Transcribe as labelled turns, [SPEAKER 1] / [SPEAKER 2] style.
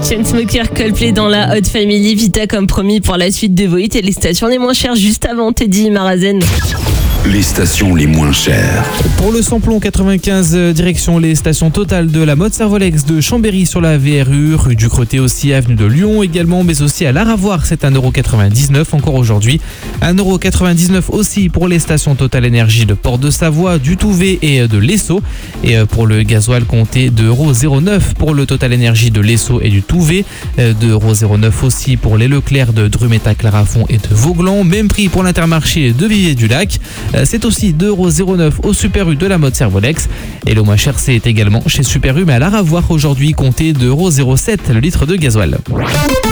[SPEAKER 1] Chainsmokers, Coldplay dans la Hot Family, Vita comme promis pour la suite de vos hits et les stations les moins chères juste avant Teddy Marazen.
[SPEAKER 2] Les stations les moins chères.
[SPEAKER 3] Pour le samplon 95, direction les stations Total de la Motte Servolex de Chambéry sur la VRU, rue du Creté aussi, avenue de Lyon également, mais aussi à l'Aravoire, c'est 1,99€ encore aujourd'hui. 1,99€ aussi pour les stations Total Énergie de Port-de-Savoie, du Touvet et de l'Esso. Et pour le gasoil, comptez 2,09€ pour le Total Énergie de l'Esso et du Touvet, 2,09€ aussi pour les Leclerc de Drumeta, Clarafond et de Vauglan. Même prix pour l'Intermarché de Viviers-du-Lac. C'est aussi 2,09€ au Super U de la Motte Servolex. Et le moins cher, c'est également chez Super U, mais à l'Aravoire aujourd'hui, comptez 2,07€ le litre de gasoil.